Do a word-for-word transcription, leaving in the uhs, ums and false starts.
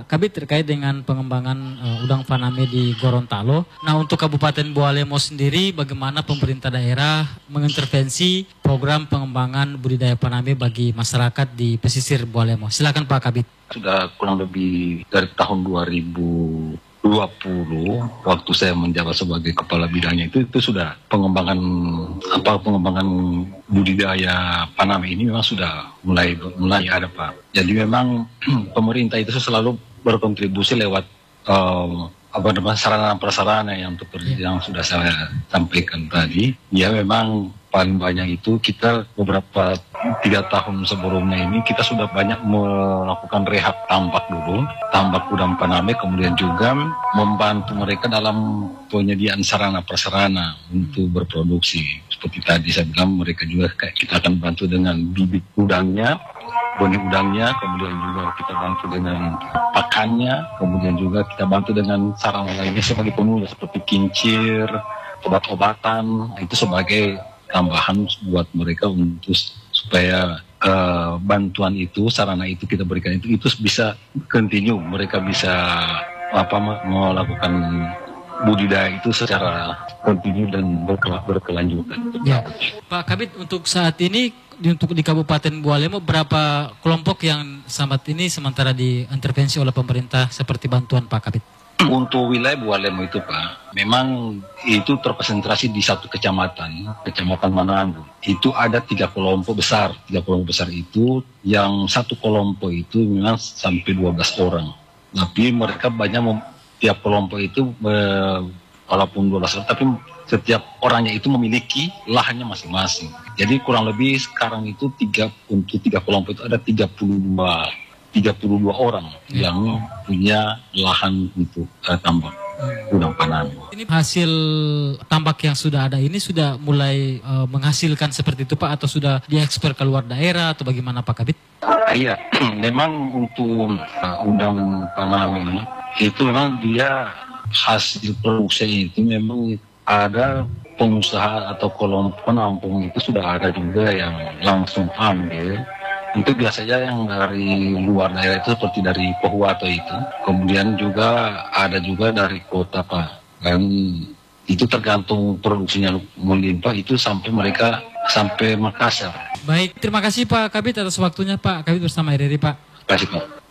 Pak Kabit terkait dengan pengembangan uh, udang faname di Gorontalo. Nah, untuk Kabupaten Bualemo sendiri, bagaimana pemerintah daerah mengintervensi program pengembangan budidaya faname bagi masyarakat di pesisir Bualemo? Silakan Pak Kabit. Sudah kurang lebih dari tahun dua ribu dua puluh waktu saya menjabat sebagai kepala bidangnya itu itu sudah pengembangan apa pengembangan budidaya faname ini memang sudah mulai mulai ada Pak. Jadi memang pemerintah itu selalu berkontribusi lewat um, apa namanya sarana prasarana yang seperti yang sudah saya sampaikan tadi. Ya memang paling banyak itu kita beberapa tiga tahun sebelumnya ini kita sudah banyak melakukan rehab tambak dulu, tambak udang faname, kemudian juga membantu mereka dalam penyediaan sarana prasarana untuk berproduksi. Seperti tadi saya bilang, mereka juga kita akan bantu dengan bibit udangnya, benih udangnya, kemudian juga kita bantu dengan pakannya, kemudian juga kita bantu dengan sarana lainnya sebagai penunjang seperti kincir, obat-obatan, itu sebagai tambahan buat mereka untuk supaya uh, bantuan itu, sarana itu kita berikan itu itu bisa continue, mereka bisa apa melakukan budidaya itu secara kontinu dan berkel berkelanjutan. Ya, Pak Kabit, untuk saat ini di, untuk di Kabupaten Bualemo berapa kelompok yang sambat ini sementara diintervensi oleh pemerintah seperti bantuan Pak Kabit? Untuk wilayah Bualemo itu Pak, memang itu terkonsentrasi di satu kecamatan, kecamatan Manado. Itu ada tiga kelompok besar, tiga kelompok besar itu, yang satu kelompok itu memang sampai dua belas orang. Tapi mereka banyak, tiap kelompok itu, eh, walaupun dua belas orang, tapi setiap orangnya itu memiliki lahannya masing-masing. Jadi kurang lebih sekarang itu tiga, untuk tiga kelompok itu ada tiga puluh dua tiga puluh dua orang ya, yang punya lahan untuk uh, tambak udang faname. Ini hasil tambak yang sudah ada ini sudah mulai uh, menghasilkan seperti itu Pak, atau sudah diekspor ke luar daerah atau bagaimana Pak Kabit? Iya, memang untuk uh, udang faname itu memang dia hasil produksi itu memang ada pengusaha atau kelompok penampung itu sudah ada juga yang langsung ambil. Itu biasanya yang dari luar daerah itu seperti dari Pohuwato itu. Kemudian juga ada juga dari kota Pak. Dan itu tergantung produksinya melimpah itu sampai mereka sampai Makassar. Baik, terima kasih Pak Kabit atas waktunya Pak Kabit bersama R R I Pak. Terima kasih Pak.